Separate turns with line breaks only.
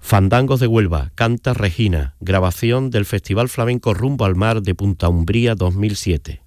Fandangos de Huelva, canta Regina, grabación del Festival Flamenco Rumbo al Mar de Punta Umbría 2007.